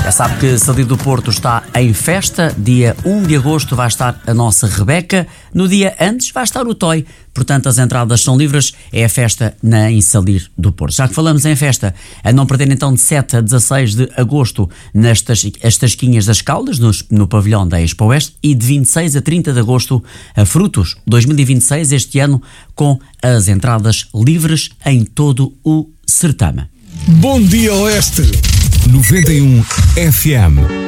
Já sabe que Salir do Porto está em festa. Dia 1 de agosto vai estar a nossa Rebeca. No dia antes vai estar o Toy. Portanto, as entradas são livres. É a festa em Salir do Porto. Já que falamos em festa, a não perder então de 7 a 16 de agosto as Tasquinhas das Caldas, no pavilhão da Expo Oeste, e de 26 a 30 de agosto a Frutos 2026, este ano com as entradas livres em todo o certame. Bom dia, Oeste! 91 FM.